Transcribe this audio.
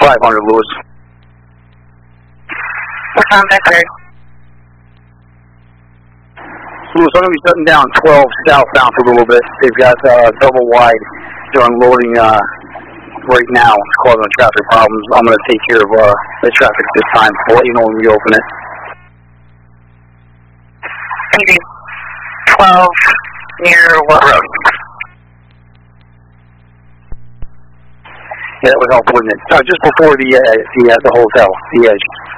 500 Lewis. What's on that grade? Lewis, I'm going to be shutting down 12 southbound for a little bit. They've got double wide. They're unloading right now. It's causing traffic problems. I'm going to take care of the traffic this time. I'll let you know when we open it. Maybe 12 near what road? Yeah, that would help, wouldn't it? Just before the hotel, the Edge.